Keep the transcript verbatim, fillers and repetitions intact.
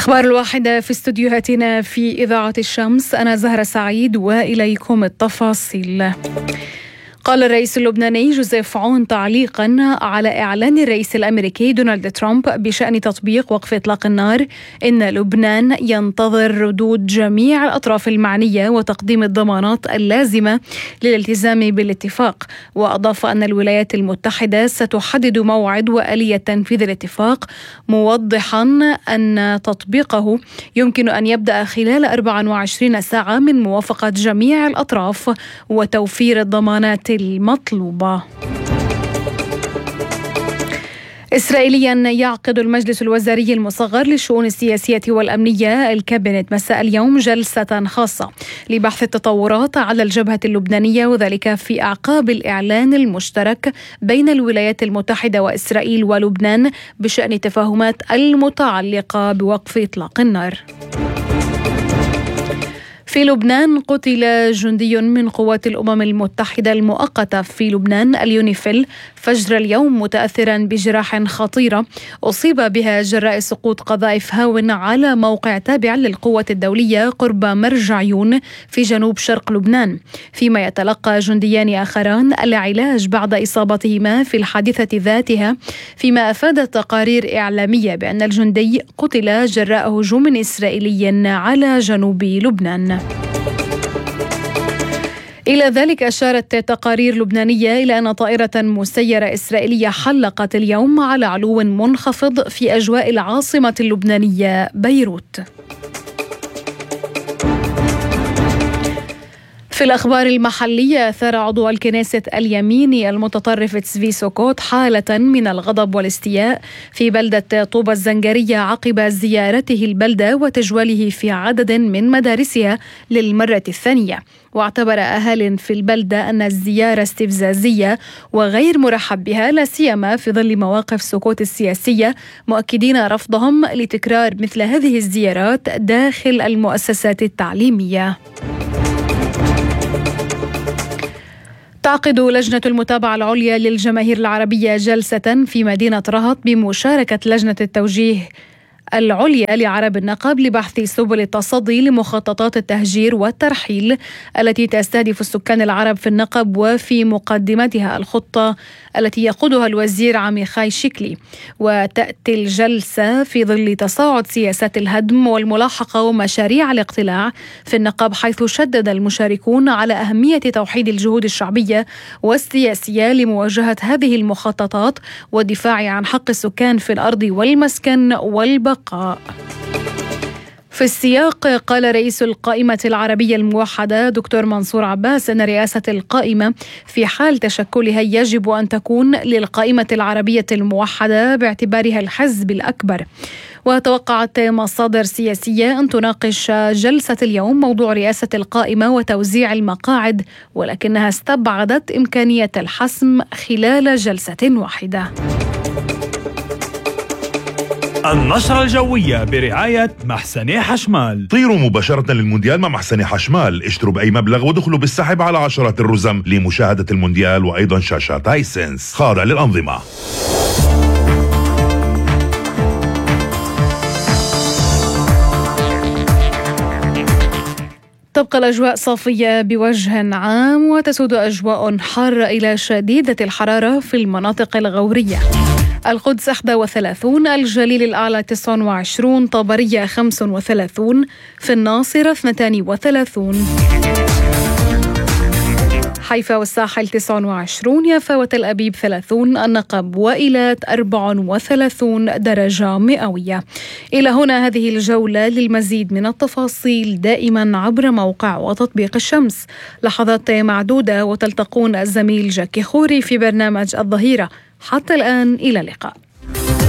الأخبار الواحدة في استوديوهاتنا في إذاعة الشمس. أنا زهرة سعيد وإليكم التفاصيل. قال الرئيس اللبناني جوزيف عون تعليقا على إعلان الرئيس الأمريكي دونالد ترامب بشأن تطبيق وقف إطلاق النار إن لبنان ينتظر ردود جميع الأطراف المعنية وتقديم الضمانات اللازمة للالتزام بالاتفاق. وأضاف أن الولايات المتحدة ستحدد موعد وآلية تنفيذ الاتفاق، موضحا أن تطبيقه يمكن أن يبدأ خلال أربع وعشرين ساعة من موافقة جميع الأطراف وتوفير الضمانات المطلوبة. إسرائيليا يعقد المجلس الوزاري المصغر للشؤون السياسية والأمنية الكابينت مساء اليوم جلسة خاصة لبحث التطورات على الجبهة اللبنانية، وذلك في أعقاب الإعلان المشترك بين الولايات المتحدة وإسرائيل ولبنان بشأن التفاهمات المتعلقة بوقف إطلاق النار. في لبنان قتل جندي من قوات الأمم المتحدة المؤقتة في لبنان اليونيفيل فجر اليوم متأثرا بجراح خطيرة أصيب بها جراء سقوط قذائف هاون على موقع تابع للقوة الدولية قرب مرجعيون في جنوب شرق لبنان، فيما يتلقى جنديان آخران العلاج بعد إصابتهما في الحادثة ذاتها، فيما أفادت تقارير إعلامية بأن الجندي قتل جراء هجوم إسرائيلي على جنوب لبنان. إلى ذلك أشارت تقارير لبنانية إلى أن طائرة مسيرة إسرائيلية حلقت اليوم على علو منخفض في أجواء العاصمة اللبنانية بيروت. في الأخبار المحلية، أثار عضو الكنيسة اليميني المتطرف تسفي سوكوت حالة من الغضب والاستياء في بلدة طوبة الزنجرية عقب زيارته البلدة وتجواله في عدد من مدارسها للمرة الثانية. واعتبر أهال في البلدة أن الزيارة استفزازية وغير مرحب بها، لا سيما في ظل مواقف سوكوت السياسية، مؤكدين رفضهم لتكرار مثل هذه الزيارات داخل المؤسسات التعليمية. تعقد لجنة المتابعة العليا للجماهير العربية جلسة في مدينة رهط بمشاركة لجنة التوجيه العليا لعرب النقب لبحث سبل التصدي لمخططات التهجير والترحيل التي تستهدف السكان العرب في النقب، وفي مقدمتها الخطة التي يقودها الوزير عميخاي شكلي. وتأتي الجلسة في ظل تصاعد سياسات الهدم والملاحقة ومشاريع الاقتلاع في النقب، حيث شدد المشاركون على أهمية توحيد الجهود الشعبية والسياسية لمواجهة هذه المخططات والدفاع عن حق السكان في الأرض والمسكن والبقاء. في السياق، قال رئيس القائمة العربية الموحدة دكتور منصور عباس أن رئاسة القائمة في حال تشكلها يجب أن تكون للقائمة العربية الموحدة باعتبارها الحزب الأكبر. وتوقعت مصادر سياسية أن تناقش جلسة اليوم موضوع رئاسة القائمة وتوزيع المقاعد، ولكنها استبعدت إمكانية الحسم خلال جلسة واحدة. النشرة الجوية برعاية محسني حشمال. طيروا مباشرة للمونديال مع محسني حشمال، اشتروا بأي مبلغ ودخلوا بالسحب على عشرات الرزم لمشاهدة المونديال وأيضا شاشات هايسنس خاضع للأنظمة. تبقى الأجواء صافية بوجه عام، وتسود أجواء حارة إلى شديدة الحرارة في المناطق الغورية. القدس واحد وثلاثين، الجليل الأعلى تسعة وعشرين، طبرية خمسة وثلاثين، في الناصرة اثنين وثلاثين، حيفا والساحل تسعة وعشرين، يافا وتل أبيب ثلاثين، النقب وإيلات أربعة وثلاثين درجة مئوية. إلى هنا هذه الجولة. للمزيد من التفاصيل دائما عبر موقع وتطبيق الشمس. لحظات معدودة وتلتقون الزميل جاكي خوري في برنامج الظهيرة. حتى الآن، إلى اللقاء.